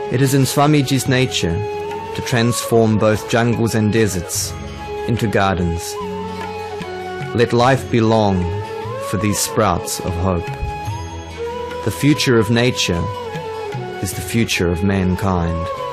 It is in Swamiji's nature to transform both jungles and deserts into gardens. Let life be long for these sprouts of hope. The future of nature is the future of mankind.